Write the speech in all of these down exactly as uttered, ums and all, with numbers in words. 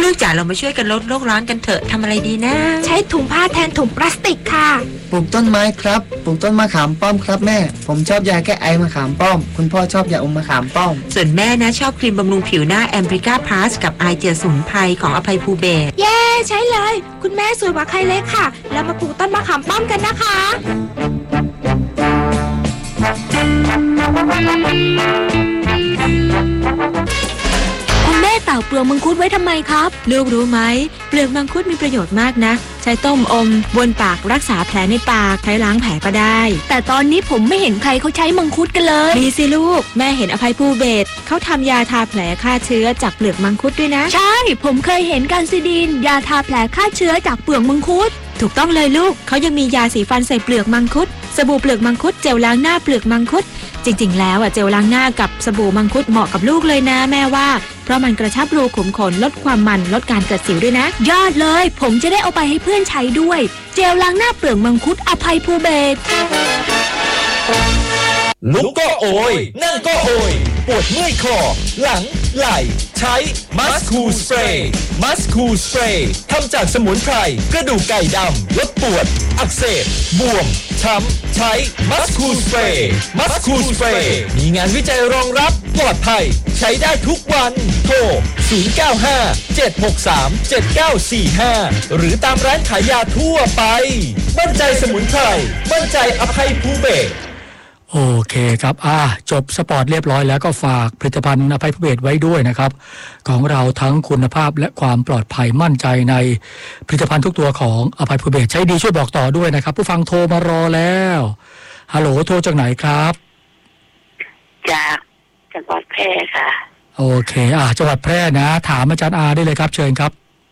ลูกๆจ๋าเรามาช่วยกันลดโลกร้อนกันเถอะทำอะไรดีนะใช้ถุงผ้าแทนถุงพลาสติกค่ะปลูกต้นไม้ครับปลูกต้นมะขามป้อมครับแม่ผมชอบยาแก้ไอมะขามป้อมคุณพ่อชอบยาอมมะขามป้อมส่วนแม่นะชอบครีมบำรุงผิวหน้าแอมบริก้าพลัสกับไอเจียสมุนไพรของอภัยภูเบศรเย้ใช้เลยคุณแม่สวยกว่าใครเล็กค่ะแล้วมาปลูกต้นมะขามป้อมกันนะคะคุณแม่เต่าเปลือกมังคุดไว้ทำไมครับลูกรู้ไหมเปลือกมังคุดมีประโยชน์มากนะใช้ต้มอมบนปากรักษาแผลในปากใช้ล้างแผลก็ได้แต่ตอนนี้ผมไม่เห็นใครเขาใช้มังคุดกันเลยมีสิลูกแม่เห็นอภัยภูเบศรเขาทำยาทาแผลฆ่าเชื้อจากเปลือกมังคุดด้วยนะใช่ผมเคยเห็นกันซิดีนยาทาแผลฆ่าเชื้อจากเปลือกมังคุดถูกต้องเลยลูกเขายังมียาสีฟันใส่เปลือกมังคุดสบู่เปลือกมังคุดเจลล้างหน้าเปลือกมังคุดจริงๆแล้วอ่ะเจลล้างหน้ากับสบู่มังคุดเหมาะกับลูกเลยนะแม่ว่าเพราะมันกระชับรูขุมขนลดความมันลดการเกิดสิวด้วยนะยอดเลยผมจะได้เอาไปให้เพื่อนใช้ด้วยเจลล้างหน้าเปลือกมังคุดอภัยภูเบศรลุกก็โอยนั่งก็โอยปวดเมื่อยคอหลังไหล่ใช้มัสคูสเปรย์มัสคูสเปรย์ทำจากสมุนไพรกระดูกไก่ดำลดปวดอักเสบบวมช้ำใช้มัสคูสเปรย์มัสคูสเปรย์มีงานวิจัยรองรับปลอดภัยใช้ได้ทุกวันโทรศูนย์ เก้า ห้า เจ็ด หก สาม เจ็ด เก้า สี่ ห้าหรือตามร้านขายยาทั่วไปมั่นใจสมุนไพรมั่นใจอภัยภูเบศรโอเคครับอ่าจบสปอร์ตเรียบร้อยแล้วก็ฝากผลิตภัณฑ์อภัยภูเบศรไว้ด้วยนะครับของเราทั้งคุณภาพและความปลอดภัยมั่นใจในผลิตภัณฑ์ทุกตัวของอภัยภูเบศรใช้ดีช่วยบอกต่อด้วยนะครับผู้ฟังโทรมารอแล้วฮัลโหลโทรจากไหนครับจากจังหวัดแพร่ค่ะโอเคอ่าจังหวัดแพร่นะถามอาจารย์อาได้เลยครับเชิญครับ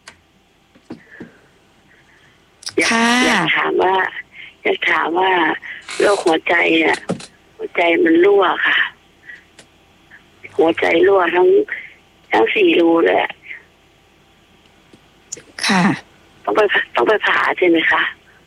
ค่ะอยากถามว่าอยากถามว่าโรคหัวใจอ่ะหัวใจมันรั่วค่ะหัวใจรั่วทั้งทั้งสี่รูเลยค่ะต้องไปต้องไปผ่าใช่ไหมคะ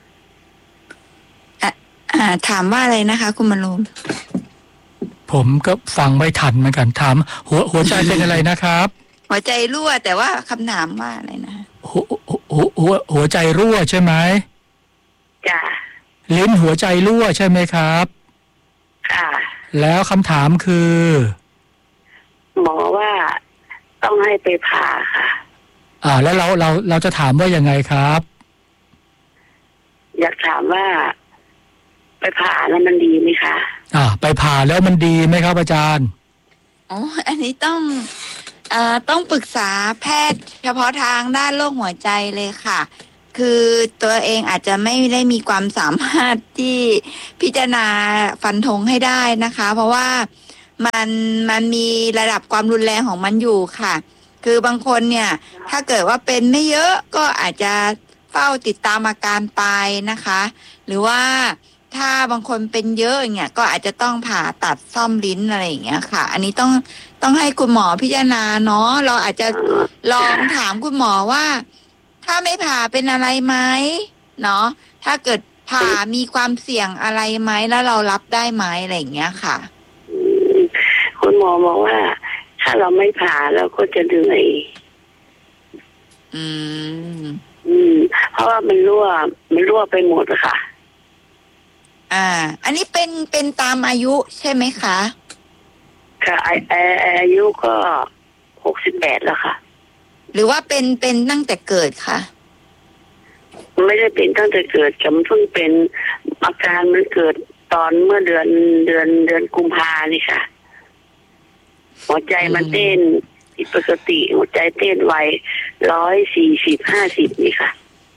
อ่ะอ่าถามว่าอะไรนะคะคุณมนูมผมก็ฟังไม่ทันเหมือนกันถามหัวหัวใจเป็นอะไรนะครับหัวใจรั่วแต่ว่าคำถามว่าอะไรนะหัวหัวหัวหัวใจรั่วใช่ไหมจ้ะลิ้นหัวใจรั่วใช่ไหมครับค่ะแล้วคำถามคือหมอว่าต้องให้ไปผ่าค่ะอ่าแล้วเราเราเราจะถามว่ายังไงครับอยากถามว่าไปผ่าแล้วมันดีไหมคะอ่าไปผ่าแล้วมันดีไหมครับอาจารย์อ๋ออันนี้ต้องอ่าต้องปรึกษาแพทย์เฉพาะทางด้านโรคหัวใจเลยค่ะคือตัวเองอาจจะไม่ได้มีความสามารถที่พิจารณาฟันธงให้ได้นะคะเพราะว่ามันมันมีระดับความรุนแรงของมันอยู่ค่ะคือบางคนเนี่ยถ้าเกิดว่าเป็นไม่เยอะก็อาจจะเฝ้าติดตามอาการไปนะคะหรือว่าถ้าบางคนเป็นเยอะอย่างเงี้ยก็อาจจะต้องผ่าตัดซ่อมลิ้นอะไรอย่างเงี้ยค่ะอันนี้ต้องต้องให้คุณหมอพิจารณาเนาะเราอาจจะลองถามคุณหมอว่าถ้าไม่ผ่าเป็นอะไรไหมเนาะถ้าเกิดผ่ามีความเสี่ยงอะไรไหมแล้วเรารับได้ไหมอะไรอย่างเงี้ยค่ะคุณหมอบอกว่าถ้าเราไม่ผ่าเราก็จะเหนื่อยอืมอืมเพราะว่ามันรั่วมันรั่วไปหมดอะค่ะอ่าอันนี้เป็นเป็นตามอายุใช่ไหมคะค่ะไอไออายุก็หกสิบแปดแล้วค่ะหรือว่าเป็นเป็นตั้งแต่เกิดค่ะไม่ได้เป็นตั้งแต่เกิดแต่มันเพิ่งเป็นอาการมันเกิดตอนเมื่อเดือนเดือนเดือนกุมภานี่ค่ะหัวใจมันเต้นผิดปกติหัวใจเต้นไวร้อยสี่สิบห้าสิบนี่ค่ะ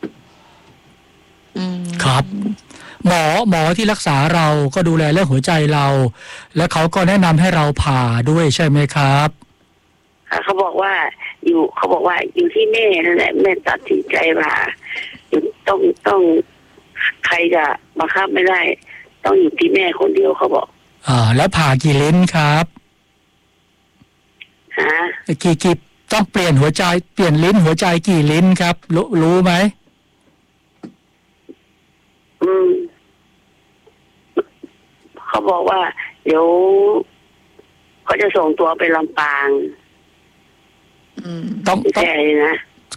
ครับหมอหมอที่รักษาเราก็ดูแลเรื่องหัวใจเราแล้วเขาก็แนะนำให้เราผ่าด้วยใช่ไหมครับค่ะเขาบอกว่าอยู่เขาบอกว่าอยู่ที่แม่นั่นแหละแม่ตัดสินใจผ่าต้องต้องใครจะบังคับไม่ได้ต้องอยู่ที่แม่คนเดียวเขาบอกอ่าแล้วผ่ากี่ลิ้นครับฮะกี่กี่ต้องเปลี่ยนหัวใจเปลี่ยนลิ้นหัวใจกี่ลิ้นครับรู้รู้ไหมอืมเขาบอกว่าเดี๋ยวเขาจะส่งตัวไปลำปางต้องแค่นี้นะ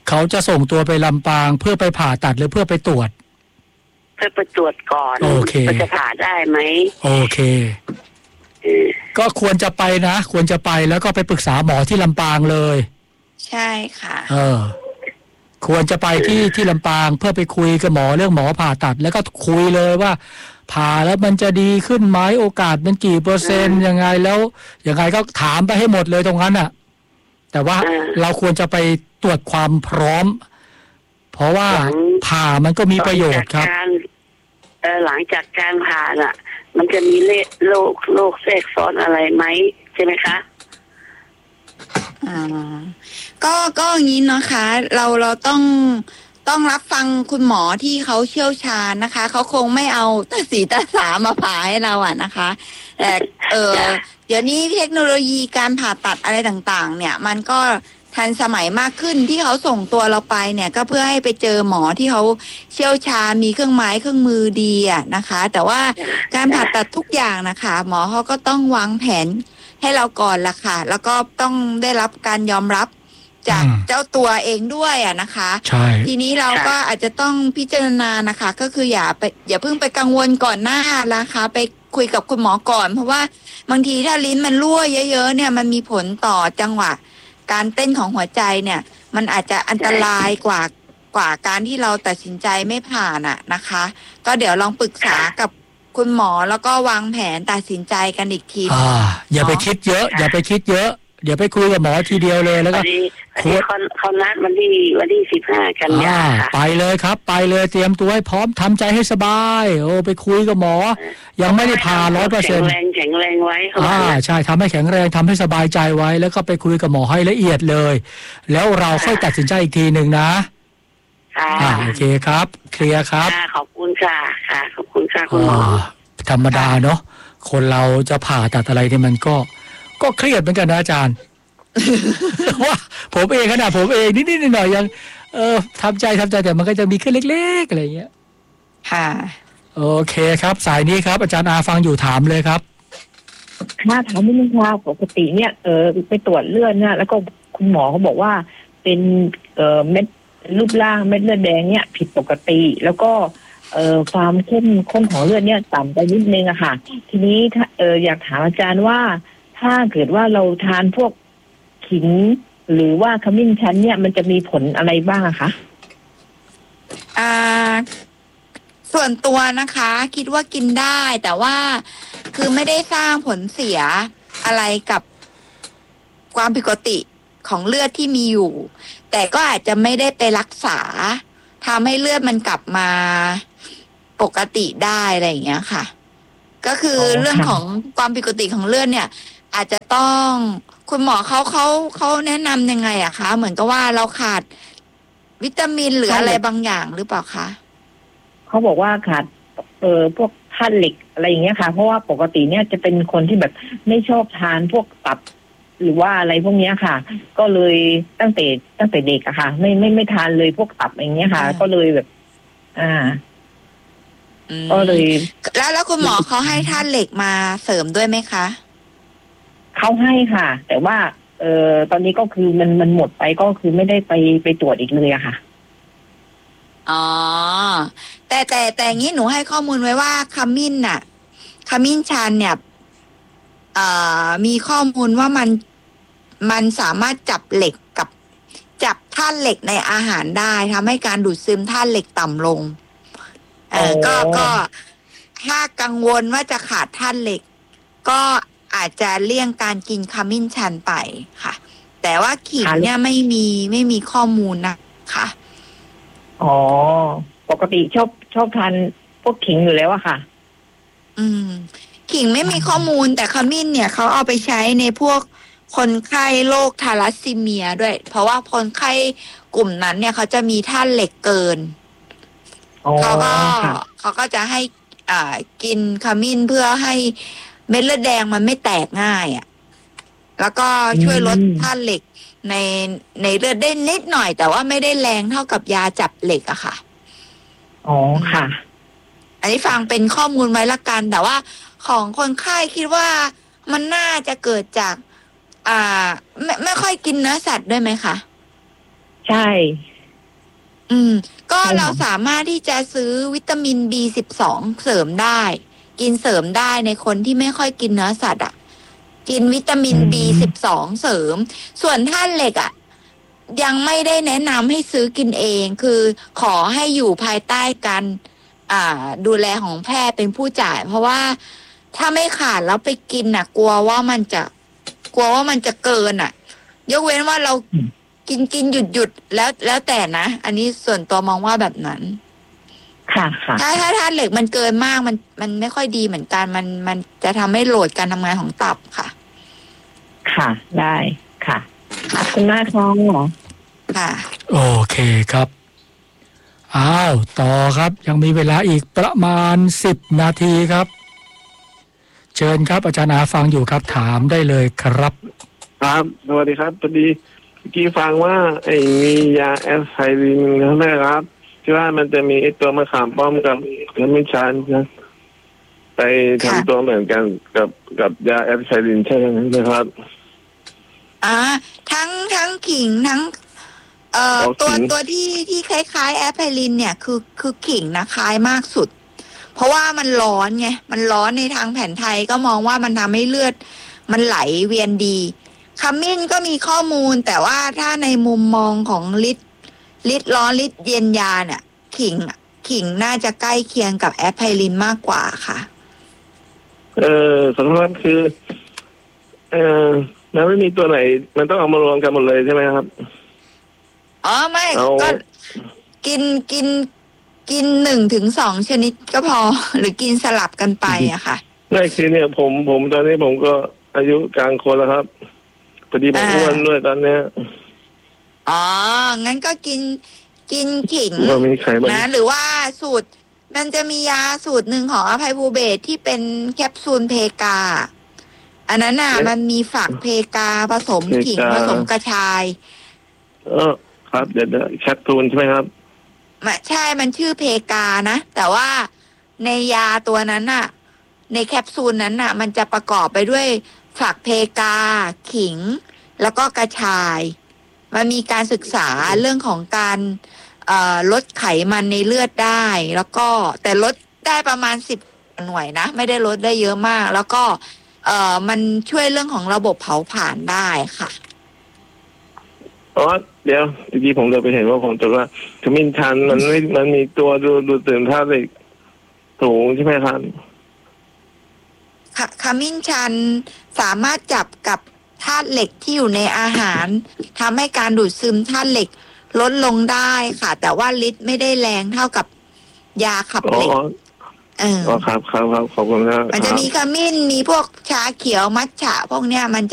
เขาจะส่งตัวไปลำปางเพื่อไปผ่าตัดหรือเพื่อไปตรวจเพื่อไปตรวจก่อนโอเคมันจะผ่าได้ไหมโอเคก็ควรจะไปนะควรจะไปแล้วก็ไปปรึกษาหมอที่ลำปางเลยใช่ค่ะเออควรจะไปที่ที่ลำปางเพื่อไปคุยกับหมอเรื่องหมอผ่าตัดแล้วก็คุยเลยว่าผ่าแล้วมันจะดีขึ้นไหมโอกาสมันกี่เปอร์เซ็นต์ยังไงแล้วยังไงก็ถามไปให้หมดเลยตรงนั้นอ่ะแต่ว่าเราควรจะไปตรวจความพร้อมเพราะว่าผ่ามันก็มีประโยชน์ครับเออหลังจากการผ่าน่ะมันจะมีโรคโรคแทรกซ้อนอะไรไหมใช่ไหมคะอ่าก็ก็อย่างนี้นะคะเราเราต้องต้องรับฟังคุณหมอที่เขาเชี่ยวชาญนะคะเขาคงไม่เอาตาสีตาสามาผ่าให้เราอ่ะนะคะแต่เออเดี๋ยวนี้เทคโนโลยีการผ่าตัดอะไรต่างๆเนี่ยมันก็ทันสมัยมากขึ้นที่เขาส่งตัวเราไปเนี่ยก็เพื่อให้ไปเจอหมอที่เขาเชี่ยวชาญมีเครื่องไม้เครื่องมือดีอ่ะนะคะแต่ว่าการผ่าตัดทุกอย่างนะคะหมอเขาก็ต้องวางแผนให้เราก่อนละค่ะแล้วก็ต้องได้รับการยอมรับจากเจ้าตัวเองด้วยอ่ะนะคะทีนี้เราก็อาจจะต้องพิจารณานะคะก็คืออย่าไปอย่าเพิ่งไปกังวลก่อนหน้านะคะไปคุยกับคุณหมอก่อนเพราะว่าบางทีถ้าลิ้นมันรั่วเยอะๆเนี่ยมันมีผลต่อจังหวะการเต้นของหัวใจเนี่ยมันอาจจะอันตรายกว่ากว่าการที่เราตัดสินใจไม่ผ่านอ่ะนะคะก็เดี๋ยวลองปรึกษากับคุณหมอแล้วก็วางแผนตัดสินใจกันอีกทีอ่าอย่าไปคิดเยอะอย่าไปคิดเยอะเดี๋ยวไปคุยกับหมอทีเดียวเลยแล้วก็เขาเขานัดวันที่วันที่สิบห้ากันยาค่ะไปเลยครับไปเลยเตรียมตัวให้พร้อมทำใจให้สบายโอ้ไปคุยกับหมอยังไม่ได้ผ่าร้อยเปอร์เซ็นต์แข็งแรงแข็งแรงไว้อ่าใช่ทำให้แข็งแรงทำให้สบายใจไว้แล้วก็ไปคุยกับหมอให้ละเอียดเลยแล้วเราค่อยตัดสินใจอีกทีหนึ่งนะค่ะโอเคครับเคลียร์ครับขอบคุณค่ะค่ะขอบคุณค่ะคุณหมอธรรมดาเนาะคนเราจะผ่าตัดอะไรเนี่ยมันก็ก็เครียดเหมือนกันนะอาจารย์ว่าผมเองขนาดผมเองนิดๆหน่อยๆยังเออทำใจทำใจแต่มันก็จะมีแค่เล็กๆอะไรเงี้ยค่ะโอเคครับสายนี้ครับอาจารย์อาฟังอยู่ถามเลยครับค่ะถามนิดนึงค่ะปกติเนี่ยเออไปตรวจเลือดเนี่ยแล้วก็คุณหมอเขาบอกว่าเป็นเอ่อเม็ดรูปร่างเม็ดเลือดแดงเนี่ยผิดปกติแล้วก็เอ่อความเข้มข้นของเลือดเนี่ยต่ำไปนิดนึงอะค่ะทีนี้เอออยากถามอาจารย์ว่าถ้าเกิดว่าเราทานพวกขิงหรือว่าขมิ้นชันเนี่ยมันจะมีผลอะไรบ้างอะคะอ่าส่วนตัวนะคะคิดว่ากินได้แต่ว่าคือไม่ได้สร้างผลเสียอะไรกับความผิดปกติของเลือดที่มีอยู่แต่ก็อาจจะไม่ได้ไปรักษาทำให้เลือดมันกลับมาปกติได้อะไรอย่างเงี้ยค่ะก็คือเรื่องของความผิดปกติของเลือดเนี่ยอาจจะต้องคุณหมอเขาเขาเขาแนะนำยังไงอะคะเหมือนกับว่าเราขาดวิตามินหรืออะไรบางอย่างหรือเปล่าคะเขาบอกว่าขาดเออพวกธาตุเหล็กอะไรอย่างเงี้ยค่ะเพราะว่าปกติเนี่ยจะเป็นคนที่แบบไม่ชอบทานพวกตับหรือว่าอะไรพวกเนี้ยค่ะก็เลยตั้งแต่ตั้งแต่เด็กอะค่ะไม่ไม่ไม่ทานเลยพวกตับอย่างเงี้ยค่ะก็เลยแบบ อ่าก็เลยแล้วแล้วคุณหมอเขาให้ธาตุเหล็กมาเสริมด้วยไหมคะเขาให้ค่ะแต่ว่าเออตอนนี้ก็คือมันมันหมดไปก็คือไม่ได้ไปไปตรวจอีกเลยอะค่ะอ๋อแต่แต่แต่งี้หนูให้ข้อมูลไว้ว่าขมิ้นน่ะขมิ้นชันเนี่ยเอ่อมีข้อมูลว่ามันมันสามารถจับเหล็กกับจับธาตุเหล็กในอาหารได้ทำให้การดูดซึมธาตุเหล็กต่ำลงเออก็ก็ถ้ากังวลว่าจะขาดธาตุเหล็กก็อาจจะเลี่ยงการกินขมิ้นชันไปค่ะแต่ว่าขิงเนี่ยไม่มีไม่มีข้อมูลนะคะอ๋อปกติชอบชอบทานพวกขิงอยู่แล้วอะค่ะอืมขิงไม่มีข้อมูลแต่ขมิ้นเนี่ยเขาเอาไปใช้ในพวกคนไข้โรคทาลัสซีเมียด้วยเพราะว่าคนไข้กลุ่มนั้นเนี่ยเขาจะมีธาตุเหล็กเกินเขาก็เขาก็จะให้อ่ากินขมิ้นเพื่อให้เม็ดเลือดแดงมันไม่แตกง่ายอ่ะแล้วก็ช่วยลดธาตุเหล็กในในเลือดได้นิดหน่อยแต่ว่าไม่ได้แรงเท่ากับยาจับเหล็กอะค่ะอ๋อค่ะอันนี้ฟังเป็นข้อมูลไว้ละกันแต่ว่าของคนไข้คิดว่ามันน่าจะเกิดจากอ่าไม่ไม่ค่อยกินเนื้อสัตว์ด้วยไหมคะใช่อืม ก็ใช่ค่ะเราสามารถที่จะซื้อวิตามิน บี สิบสอง เสริมได้ กินเสริมได้ในคนที่ไม่ค่อยกินเนื้อสัตว์อ่ะ กินวิตามิน บี สิบสอง เสริม ส่วนธาตุเหล็กอ่ะ ยังไม่ได้แนะนำให้ซื้อกินเอง คือขอให้อยู่ภายใต้การอ่า ดูแลของแพทย์เป็นผู้จ่าย เพราะว่าถ้าไม่ขาดแล้วไปกินน่ะ กลัวว่ามันจะ กลัวว่ามันจะเกินอ่ะ ยกเว้นว่าเรากินกินหยุดหยุดแล้วแล้วแต่นะ อันนี้ส่วนตัวมองว่าแบบนั้นค่ะค่ะถ้าถ้าธาตุเหล็กมันเกินมากมันมันไม่ค่อยดีเหมือนกัน มันมันจะทำให้โหลดการทำงานของตับค่ะค่ะได้ค่ะขอบคุณมากค่ะค่ะโอเคครับอ้าวต่อครับยังมีเวลาอีกประมาณสิบนาทีครับ เชิญครับอาจารย์อาฟังอยู่ครับถามได้เลยครับครับสวัสดีครับพอดีเมื่อกี้ฟังว่าไอ้มียาแอสไพรินนะครับที่ว่ามันจะมีไอ้ตัวมะขามป้อมกับขมิ้นชันนะไปทำตัวเหมือนกันกับกับยาแอสไพรินใช่ไหมครับอ่าทั้งทั้งขิงทั้ง เอ่ออ๋อตัวขิงตัวที่ที่คล้ายๆแอปไพลินเนี่ยคือคือขิงนะคล้ายมากสุด เพราะว่ามันร้อนไงมันร้อนในทางแผนไทยก็มองว่ามันทำให้เลือด มันไหลเวียนดีขมิ้นก็มีข้อมูล แต่ว่าถ้าในมุมมองของลิตรลิตรร้อนลิตรเย็นยาเนี่ยขิงขิงน่าจะใกล้เคียงกับแอปไพลินมากกว่าค่ะเออสำคัญคือ เออมันไม่มีตัวไหน มันต้องเอามารวมกันหมดเลยใช่ไหมครับอ๋อไม่เอาก็กินกินกินหนึ่งถึงสองชนิดก็พอ หรือกินสลับกันไปอะค่ะไม่คือเนี่ยผมผมตอนนี้ผมก็อายุกลางคนแล้วครับพอดีผมอ่าอ้วนด้วยตอนเนี้ยอ๋อ งั้นก็กินกินขิงว่ามีไขมันนะ หรือว่าสูตร มันจะมียาสูตรหนึ่งของอภัยภูเบศรที่เป็นแคปซูลเพกา อันนั้นน่ะ มันมีฝักเพกาผสมขิงผสมกระชายเออครับเดี๋ยวเดี๋ยวแคปซูลใช่ไหมครับไม่ใช่ มันชื่อเพกานะ แต่ว่าในยาตัวนั้นน่ะ ในแคปซูลนั้นน่ะ มันจะประกอบไปด้วยฝักเพกา ขิง แล้วก็กระชาย มันมีการศึกษาเรื่องของการเอ่อลดไขมันในเลือดได้ แล้วก็แต่ลดได้ประมาณสิบหน่วยนะ ไม่ได้ลดได้เยอะมาก แล้วก็ เอ่อ มันช่วยเรื่องของระบบเผาผลาญได้ค่ะอ๋อเดี๋ยวเมื่อกี้ผมเลยไปเห็นว่าผมจะว่าขมิ้นชันมันไม่มันมีตัวดูดูตื่นธาตุเหล็กสูงใช่ไหมครับขขมิ้นชันสามารถจับกับธาตุเหล็กที่อยู่ในอาหารทำให้การดูดซึมธาตุเหล็กลดลงได้ค่ะ แต่ว่าฤทธิ์ไม่ได้แรงเท่ากับยาขับอ๋อเหล็ก เอออ๋อครับครับครับขอบคุณครับมันจะมีขมิ้นมีพวกชาเขียวมัทฉะพวกเนี้ยมันจะ